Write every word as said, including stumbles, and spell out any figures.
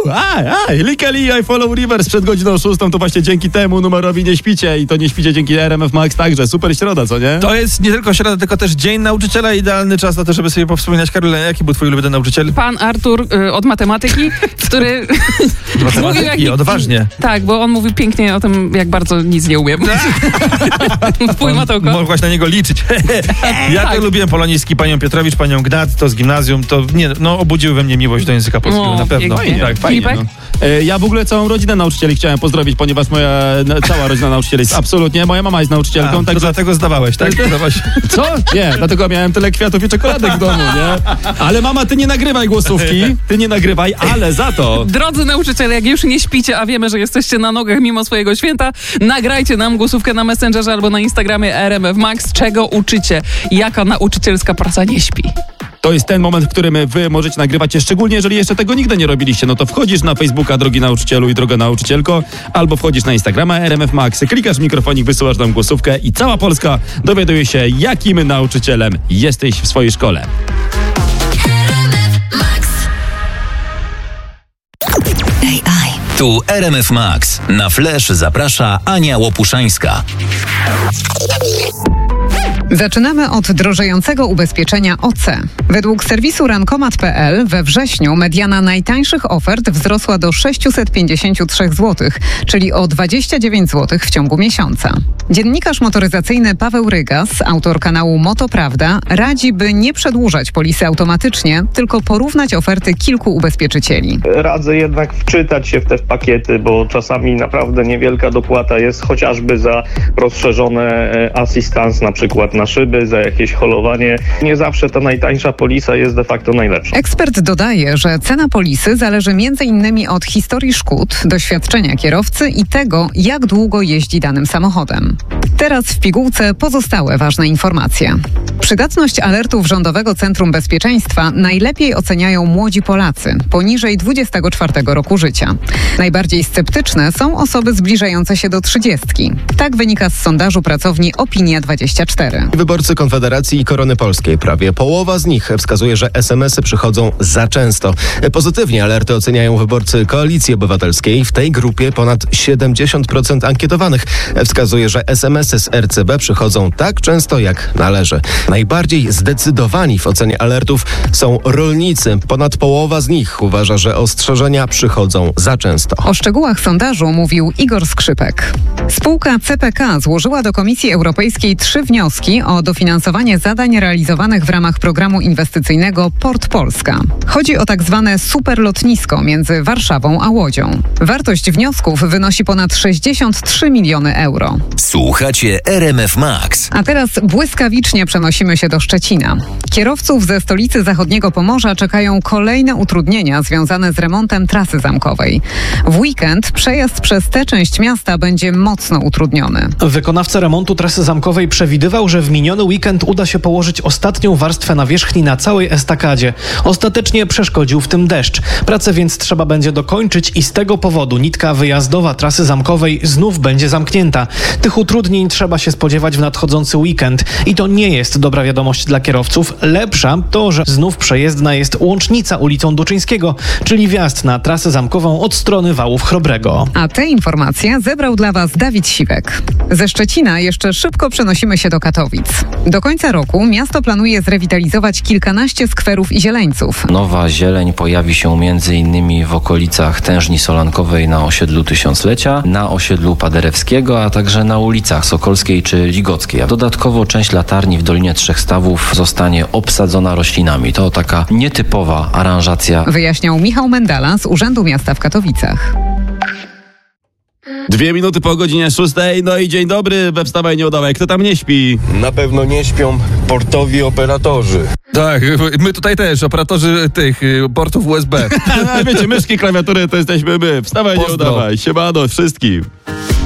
A, a, Likali I Follow Rivers przed godziną szóstą, to właśnie dzięki temu numerowi nie śpicie i to nie śpicie dzięki R M F Max także. Super środa, co nie? To jest nie tylko środa, tylko też dzień nauczyciela, idealny czas na to, żeby sobie powspominać. Karolina, jaki był twój ulubiony nauczyciel? Pan Artur y, od matematyki, który... Od matematyki, jak... odważnie. Tak, bo on mówił pięknie o tym, jak bardzo nic nie umiem. Twój Mateuko. Mogłaś na niego liczyć. Ja tak. tak lubiłem polonistki, panią Piotrowicz, panią Gnat, to z gimnazjum, to nie, no obudziły we mnie miłość do języka polskiego, O, na pewno. pięknie. Tak, Fajnie, Filipek? no. E, Ja w ogóle całą rodzinę nauczycieli chciałem pozdrowić, ponieważ moja na, cała rodzina nauczycieli jest absolutnie, moja mama jest nauczycielką, A, to także... dlatego zdawałeś, tak? Zdawaś... Co? Nie, dlatego miałem tyle kwiatów i czekoladek w domu, nie? Ale mama, ty nie nagrywaj głosówki, ty nie nagrywaj, ale za to... Drodzy nauczyciele, jak już nie śpicie, a wiemy, że jesteście na nogach mimo swojego święta, nagrajcie nam głosówkę na Messengerze albo na Instagramie R M F Max. Czego uczycie? Jaka nauczycielska praca nie śpi? To jest ten moment, w którym wy możecie nagrywać się, szczególnie jeżeli jeszcze tego nigdy nie robiliście, no to wchodzisz na Facebooka drogi nauczycielu i droga nauczycielko, albo wchodzisz na Instagrama R M F Max, klikasz w mikrofonik, wysyłasz nam głosówkę i cała Polska dowiaduje się, jakim nauczycielem jesteś w swojej szkole. Tu R M F Max. Na Flash zaprasza Ania Łopuszańska. Zaczynamy od drożejącego ubezpieczenia O C. Według serwisu rankomat kropka p l we wrześniu mediana najtańszych ofert wzrosła do sześćset pięćdziesiąt trzy złotych, czyli o dwadzieścia dziewięć złotych w ciągu miesiąca. Dziennikarz motoryzacyjny Paweł Rygas, autor kanału Motoprawda, radzi, by nie przedłużać polisy automatycznie, tylko porównać oferty kilku ubezpieczycieli. Radzę jednak wczytać się w te pakiety, bo czasami naprawdę niewielka dopłata jest chociażby za rozszerzone assistance, na przykład na szyby, za jakieś holowanie. Nie zawsze ta najtańsza polisa jest de facto najlepsza. Ekspert dodaje, że cena polisy zależy między innymi od historii szkód, doświadczenia kierowcy i tego, jak długo jeździ danym samochodem. Teraz w pigułce pozostałe ważne informacje. Przydatność alertów Rządowego Centrum Bezpieczeństwa najlepiej oceniają młodzi Polacy, poniżej dwudziestego czwartego roku życia. Najbardziej sceptyczne są osoby zbliżające się do trzydziestki. Tak wynika z sondażu pracowni Opinia dwadzieścia cztery. Wyborcy Konfederacji i Korony Polskiej, prawie połowa z nich wskazuje, że es em esy przychodzą za często. Pozytywnie alerty oceniają wyborcy Koalicji Obywatelskiej. W tej grupie ponad siedemdziesiąt procent ankietowanych wskazuje, że es em esy z er ce be przychodzą tak często, jak należy. Najbardziej zdecydowani w ocenie alertów są rolnicy. Ponad połowa z nich uważa, że ostrzeżenia przychodzą za często. O szczegółach sondażu mówił Igor Skrzypek. Spółka ce pe ka złożyła do Komisji Europejskiej trzy wnioski o dofinansowanie zadań realizowanych w ramach programu inwestycyjnego Port Polska. Chodzi o tak zwane superlotnisko między Warszawą a Łodzią. Wartość wniosków wynosi ponad sześćdziesiąt trzy miliony euro. Słuchacie R M F Max. A teraz błyskawicznie przenosimy się do Szczecina. Kierowców ze stolicy zachodniego Pomorza czekają kolejne utrudnienia związane z remontem trasy zamkowej. W weekend przejazd przez tę część miasta będzie mocno utrudniony. Wykonawca remontu trasy zamkowej przewidywał, że w miniony weekend uda się położyć ostatnią warstwę nawierzchni na całej estakadzie. Ostatecznie przeszkodził w tym deszcz. Pracę więc trzeba będzie dokończyć i z tego powodu nitka wyjazdowa trasy zamkowej znów będzie zamknięta. Tych utrudnień trzeba się spodziewać w nadchodzący weekend. I to nie jest dobra wiadomość dla kierowców. Lepsza to, że znów przejezdna jest łącznica ulicą Duczyńskiego, czyli wjazd na trasę zamkową od strony Wałów Chrobrego. A te informacje zebrał dla Was Dawid Siwek. Ze Szczecina jeszcze szybko przenosimy się do Katowic. Do końca roku miasto planuje zrewitalizować kilkanaście skwerów i zieleńców. Nowa zieleń pojawi się między innymi w okolicach Tężni Solankowej na osiedlu Tysiąclecia, na osiedlu Paderewskiego, a także na ulicach Sokolskiej czy Ligockiej. A dodatkowo część latarni w Dolinie Trzech Stawów zostanie obsadzona roślinami. To taka nietypowa aranżacja. Wyjaśniał Michał Mendala z Urzędu Miasta w Katowicach. Dwie minuty po godzinie szóstej, no i dzień dobry we Wstawaj Nie Udawaj. Kto tam nie śpi? Na pewno nie śpią portowi operatorzy. Tak, my tutaj też, operatorzy tych portów U S B. Wiecie, myszki, klawiatury to jesteśmy my. Wstawaj Pozdro. Nie Udawaj. Siemano wszystkim.